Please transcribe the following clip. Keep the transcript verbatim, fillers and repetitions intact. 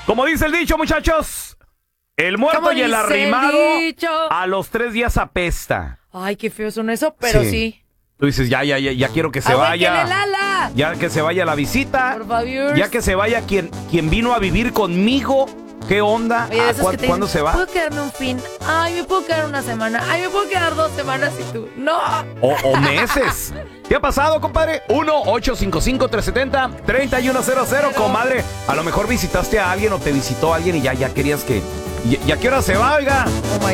Como dice el dicho, muchachos, el muerto Como y el dice arrimado el dicho. a los tres días apesta. Ay, qué feo son eso, pero sí. Tú dices, ya, ya, ya, ya quiero que se ¡Ahuéquenle vaya. el ala! Ya que se vaya la visita. Por favor. Ya que se vaya quien, quien vino a vivir conmigo. ¿Qué onda? Oye, de ¿A esos cuán- que te ¿Cuándo dicen, se va? ¿puedo quedarme un fin? Ay, me puedo quedar una semana. Ay, me puedo quedar dos semanas y tú. ¡No! O, o meses. ¿Qué ha pasado, compadre? uno ocho cinco cinco, tres siete cero, tres uno cero cero, comadre. A lo mejor visitaste a alguien o te visitó alguien y ya, ya querías que... ¿Y, y a qué hora se va, oiga? Oh my